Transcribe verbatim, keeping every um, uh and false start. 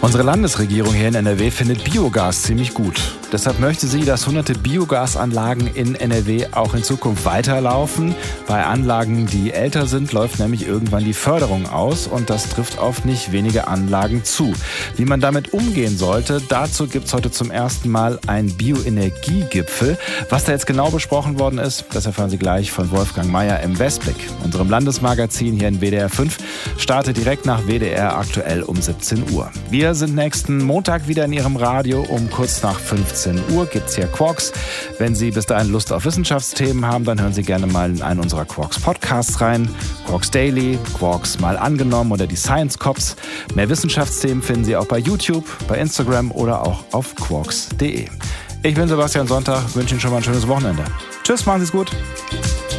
Unsere Landesregierung hier in N R W findet Biogas ziemlich gut. Deshalb möchte sie, dass hunderte Biogasanlagen in N R W auch in Zukunft weiterlaufen. Bei Anlagen, die älter sind, läuft nämlich irgendwann die Förderung aus und das trifft auf nicht wenige Anlagen zu. Wie man damit umgehen sollte, dazu gibt es heute zum ersten Mal einen Bioenergiegipfel. Was da jetzt genau besprochen worden ist, das erfahren Sie gleich von Wolfgang Mayer im Westblick. Unserem Landesmagazin hier in W D R fünf startet direkt nach W D R aktuell um siebzehn Uhr. Wir sind nächsten Montag wieder in Ihrem Radio. Um kurz nach fünfzehn Uhr gibt es hier Quarks. Wenn Sie bis dahin Lust auf Wissenschaftsthemen haben, dann hören Sie gerne mal in einen unserer Quarks Podcasts rein. Quarks Daily, Quarks mal angenommen oder die Science Cops. Mehr Wissenschaftsthemen finden Sie auch bei YouTube, bei Instagram oder auch auf quarks punkt de. Ich bin Sebastian Sonntag, wünsche Ihnen schon mal ein schönes Wochenende. Tschüss, machen Sie es gut.